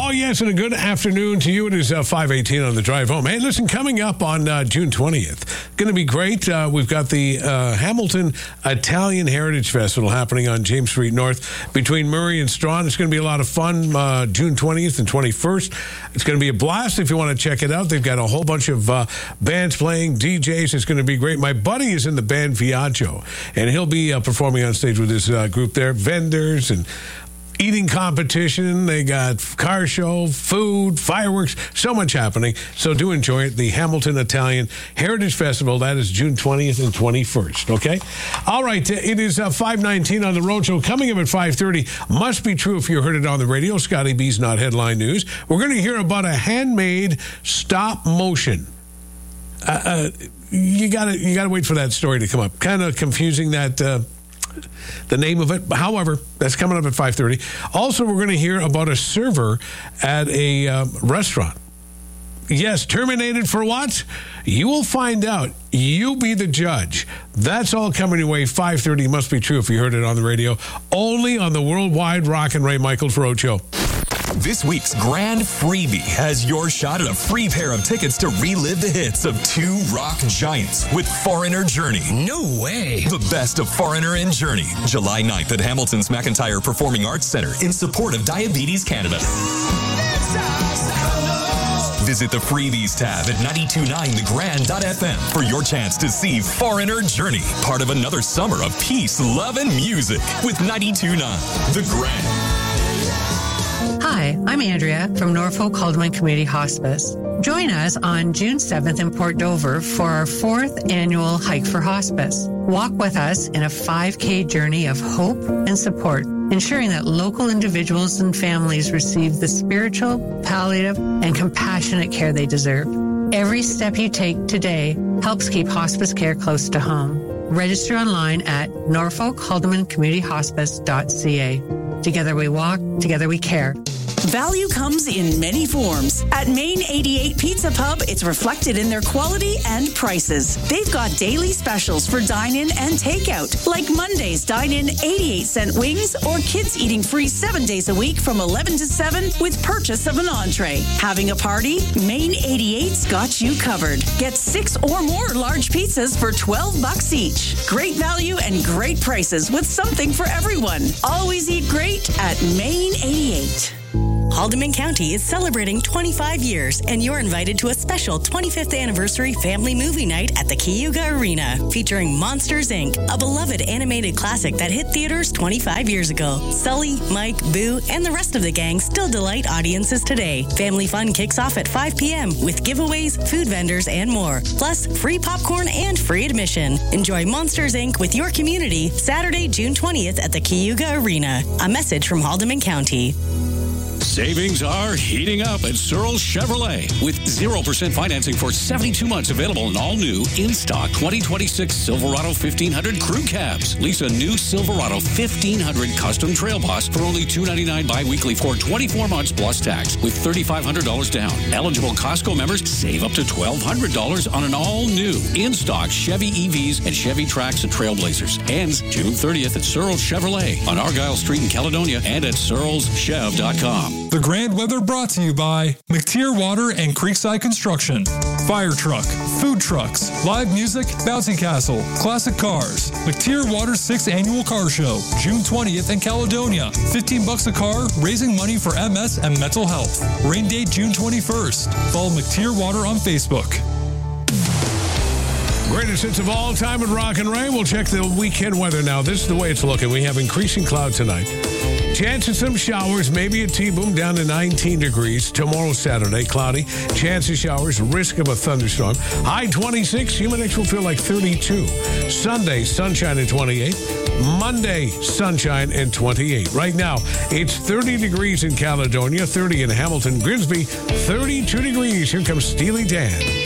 Oh, yes, and a good afternoon to you. It is 5:18 on the drive home. Hey, listen, coming up on June 20th, going to be great. We've got the Hamilton Italian Heritage Festival happening on James Street North between Murray and Strawn. It's going to be a lot of fun, June 20th and 21st. It's going to be a blast if you want to check it out. They've got a whole bunch of bands playing, DJs. It's going to be great. My buddy is in the band Viaggio, and he'll be performing on stage with his group there, vendors and eating competition. They got car show, food, fireworks, so much happening. So do enjoy it. The Hamilton Italian Heritage Festival, that is June 20th and 21st, okay? All right, it is 5:19 on the road show. Coming up at 5:30, must be true if you heard it on the radio. Scotty B's Not Headline News. We're going to hear about a handmade stop motion. You gotta wait for that story to come up. Kind of confusing that the name of it. However, that's coming up at 5:30. Also, we're going to hear about a server at a restaurant. Yes, terminated for what? You will find out. You be the judge. That's all coming your way. 5:30 must be true if you heard it on the radio. Only on the Worldwide Rock and Ray Michaels Road Show. This week's grand freebie has your shot at a free pair of tickets to relive the hits of two rock giants with Foreigner Journey. No way. The best of Foreigner and Journey. July 9th at Hamilton's McIntyre Performing Arts Centre in support of Diabetes Canada. Visit the freebies tab at 929thegrand.fm for your chance to see Foreigner Journey, part of another summer of peace, love, and music with 92.9 The Grand. Hi, I'm Andrea from Norfolk Haldeman Community Hospice. Join us on June 7th in Port Dover for our 4th annual Hike for Hospice. Walk with us in a 5K journey of hope and support, ensuring that local individuals and families receive the spiritual, palliative, and compassionate care they deserve. Every step you take today helps keep hospice care close to home. Register online at norfolkhaldemancommunityhospice.ca. Together we walk, together we care. Value comes in many forms. At Main 88 Pizza Pub, it's reflected in their quality and prices. They've got daily specials for dine-in and takeout, like Monday's dine-in 88-cent wings or kids eating free 7 days a week from 11 to 7 with purchase of an entree. Having a party? Main 88's got you covered. Get 6 or more large pizzas for $12 each. Great value and great prices with something for everyone. Always eat great at Main 88. Haldeman County is celebrating 25 years, and you're invited to a special 25th anniversary family movie night at the Cayuga Arena, featuring Monsters, Inc., a beloved animated classic that hit theaters 25 years ago. Sully, Mike, Boo, and the rest of the gang still delight audiences today. Family fun kicks off at 5 p.m. with giveaways, food vendors, and more. Plus, free popcorn and free admission. Enjoy Monsters, Inc. with your community Saturday, June 20th at the Cayuga Arena. A message from Haldeman County. Savings are heating up at Searles Chevrolet with 0% financing for 72 months available in all new in-stock 2026 Silverado 1500 crew cabs. Lease a new Silverado 1500 custom trail boss for only $299 bi-weekly for 24 months plus tax with $3,500 down. Eligible Costco members save up to $1,200 on an all-new in-stock Chevy EVs and Chevy Trax and Trailblazers. Ends June 30th at Searles Chevrolet on Argyle Street in Caledonia and at searleschev.com. The Grand Weather brought to you by McTier Water and Creekside Construction. Fire truck, food trucks, live music, bouncy castle, classic cars. McTier Water's 6th annual car show, June 20th in Caledonia. $15 a car, raising money for MS and mental health. Rain date June 21st. Follow McTier Water on Facebook. Greatest hits of all time at Rock and Ray. We'll check the weekend weather now. This is the way it's looking. We have increasing cloud tonight. Chance of some showers, maybe a T-boom down to 19 degrees. Tomorrow, Saturday, cloudy. Chance of showers, risk of a thunderstorm. High 26, humid index will feel like 32. Sunday, sunshine at 28. Monday, sunshine and 28. Right now, it's 30 degrees in Caledonia, 30 in Hamilton, Grimsby, 32 degrees. Here comes Steely Dan.